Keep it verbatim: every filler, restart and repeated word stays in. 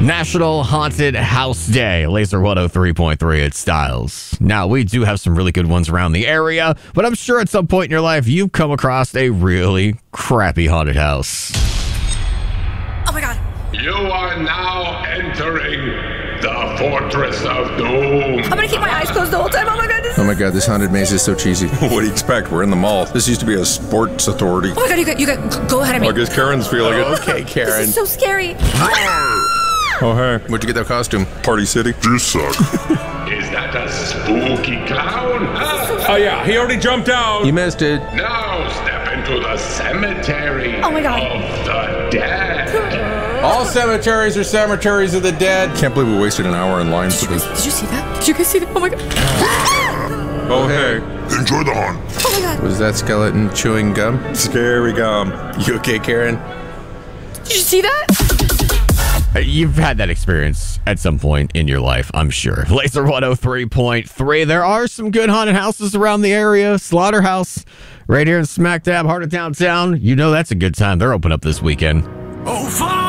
National Haunted House Day. Laser one oh three point three at Styles. Now, we do have some really good ones around the area, but I'm sure at some point in your life you've come across a really crappy haunted house. Oh my god. You are now entering the Fortress of Doom. I'm gonna keep my eyes closed the whole time. Oh my god. This Oh my god, this haunted maze is so cheesy. What do you expect? We're in the mall. This used to be a sports authority. Oh my god, you got, you got, go ahead of me. I guess Karen's feeling it. Okay, This Karen. is so scary. Oh, hey. Where'd you get that costume? Party City. You suck. Is that a spooky clown? Huh? Oh yeah, he already jumped out. You missed it. Now step into the cemetery Oh my God. of the dead. All cemeteries are cemeteries of the dead. Can't believe we wasted an hour in line for this. Did you see that? Did you guys see that? Oh my god. Oh, hey. Enjoy the hunt. Oh my god. Was that skeleton chewing gum? Scary gum. You okay, Karen? Did you see that? You've had that experience at some point in your life, I'm sure. Laser one oh three point three. There are some good haunted houses around the area. Slaughterhouse, right here in smack dab heart of downtown. You know that's a good time. They're open up this weekend. Oh, fine.